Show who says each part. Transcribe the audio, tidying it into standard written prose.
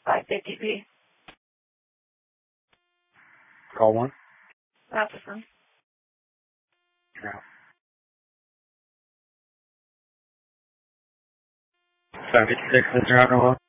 Speaker 1: 550p.
Speaker 2: Call 1.
Speaker 1: Matheson.
Speaker 2: Yeah. 756, Mr. Hockenwell.